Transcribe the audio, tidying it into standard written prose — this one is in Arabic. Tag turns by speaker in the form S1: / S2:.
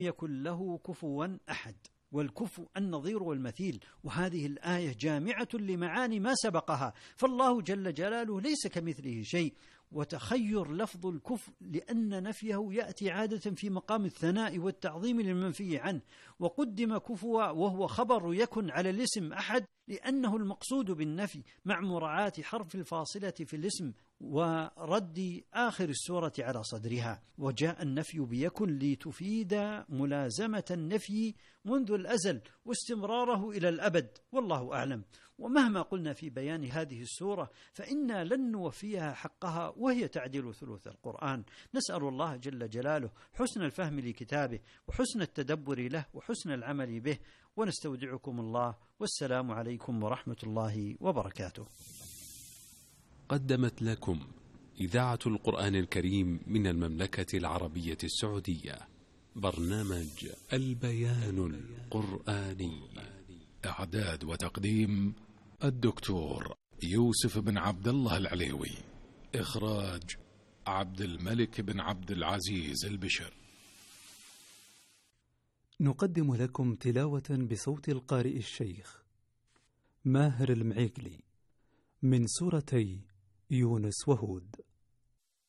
S1: يكن له كفوا أحد، والكفو النظير والمثيل. وهذه الآية جامعة لمعاني ما سبقها، فالله جل جلاله ليس كمثله شيء. وتخير لفظ الكفء لأن نفيه يأتي عادة في مقام الثناء والتعظيم للمنفي عنه، وقدم كفوا وهو خبر يكن على الاسم أحد لأنه المقصود بالنفي، مع مراعاة حرف الفاصلة في الاسم ورد آخر السورة على صدرها. وجاء النفي بيكن لتفيد ملازمة النفي منذ الأزل واستمراره إلى الأبد، والله أعلم. ومهما قلنا في بيان هذه السورة فإنا لن نوفيها حقها، وهي تعدل ثلث القرآن. نسأل الله جل جلاله حسن الفهم لكتابه وحسن التدبر له وحسن العمل به، ونستودعكم الله، والسلام عليكم ورحمة الله وبركاته.
S2: قدمت لكم إذاعة القرآن الكريم من المملكة العربية السعودية برنامج البيان القرآني.
S3: إعداد وتقديم الدكتور يوسف بن عبد الله العليوي. إخراج عبد الملك بن عبد العزيز البشر.
S4: نقدم لكم تلاوة بصوت القارئ الشيخ ماهر المعيقلي من سورتي يونس وهود.